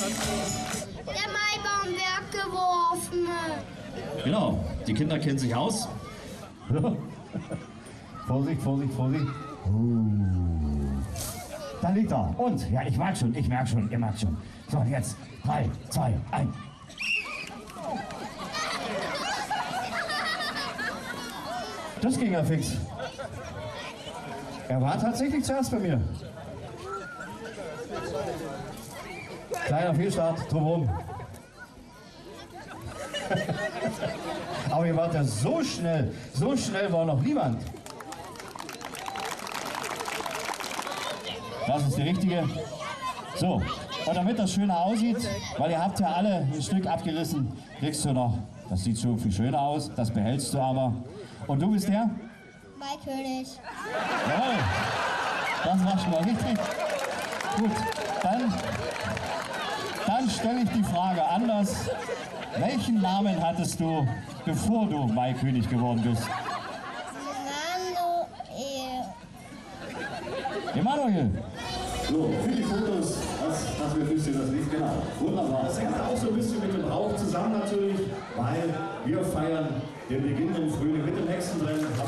Der Maibaum wird geworfen. Genau, die Kinder kennen sich aus. Vorsicht, Vorsicht, Vorsicht. Da liegt er. Und, ja, ich merke schon, ihr merkt schon. So, jetzt 3, 2, 1. Das ging ja fix. Er war tatsächlich zuerst bei mir. Kleiner Fehlstart, drumherum. Aber ihr wart ja so schnell war noch niemand. Das ist die richtige. So, und damit das schöner aussieht, weil ihr habt ja alle ein Stück abgerissen, kriegst du noch, das sieht schon viel schöner aus, das behältst du aber. Und du bist der? Maikönig. Jawohl, das war schon mal richtig. Gut, dann stelle ich die Frage anders. Welchen Namen hattest du, bevor du Maikönig geworden bist? Emanuel. So, für die Fotos, das wisst ihr das nicht genau. Wunderbar. Das hängt auch so ein bisschen mit dem Brauch zusammen natürlich, weil wir feiern den Beginn im Frühling mit dem Hexenrennen.